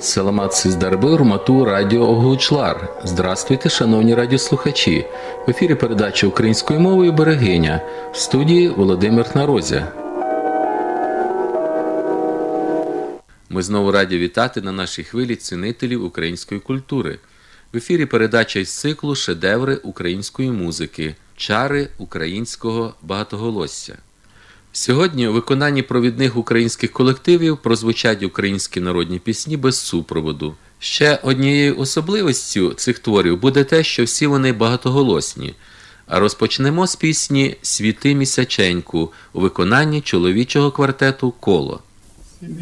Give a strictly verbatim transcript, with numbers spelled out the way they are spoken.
Саламат Сиздарби, Урмату, Радіо Оглучлар. Здравствуйте, шановні радіослухачі. В ефірі передача українською мовою «Берегиня». В студії Володимир Нарозя. Ми знову раді вітати на нашій хвилі цінителів української культури. В ефірі передача із циклу «Шедеври української музики. Чари українського багатоголосся». Сьогодні у виконанні провідних українських колективів прозвучать українські народні пісні без супроводу. Ще однією особливістю цих творів буде те, що всі вони багатоголосні. А розпочнемо з пісні «Світи місяченьку» у виконанні чоловічого квартету «Коло».